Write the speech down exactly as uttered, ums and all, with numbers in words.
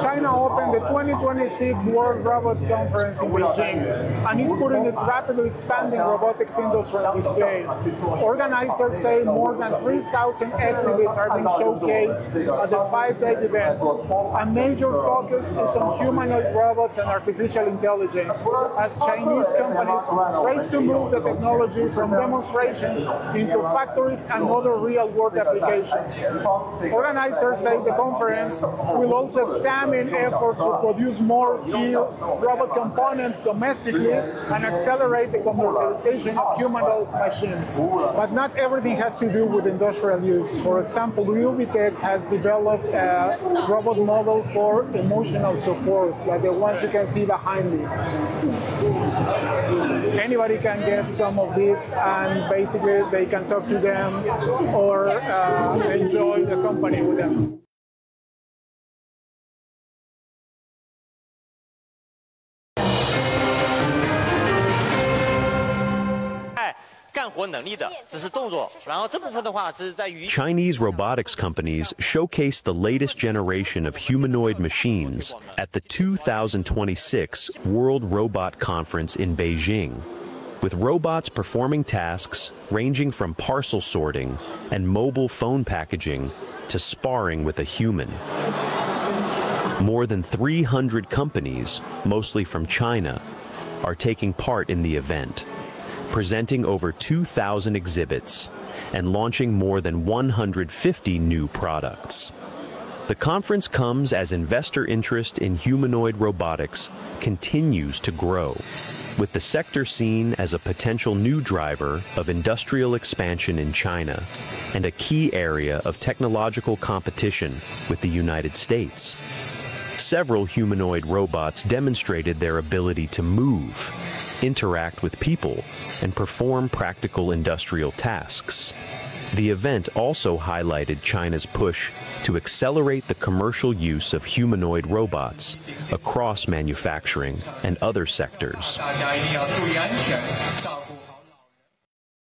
China opened the twenty twenty-six World Robot Conference in Beijing and is putting its rapidly expanding robotics industry on display. Organizers say more than three thousand exhibits are being showcased at the five-day event. A major focus is on humanoid robots and artificial intelligence, as Chinese companies race to move the technology from demonstrations into factories and other real-world applications. Organizers say the conference will also examine efforts to produce more key robot components domestically and accelerate the commercialization of humanoid machines. But not everything has to do with industrial use. For example, Ubitech has developed a robot model for emotional support, like the ones you can see behind me. Anybody can get some of these, and basically they can talk to them or uh, enjoy the company with them. 干活能力的只是动作，然后这部分的话，只是在于 Chinese robotics companies showcased the latest generation of humanoid machines at the two thousand twenty-six World Robot Conference in Beijing, with robots performing tasks ranging from parcel sorting and mobile phone packaging to sparring with a human. More than three hundred companies, mostly from China, are taking part in the event, presenting over two thousand exhibits and launching more than one hundred fifty new products. The conference comes as investor interest in humanoid robotics continues to grow, with the sector seen as a potential new driver of industrial expansion in China and a key area of technological competition with the United States. Several humanoid robots demonstrated their ability to move, interact with people, and perform practical industrial tasks. The event also highlighted China's push to accelerate the commercial use of humanoid robots across manufacturing and other sectors.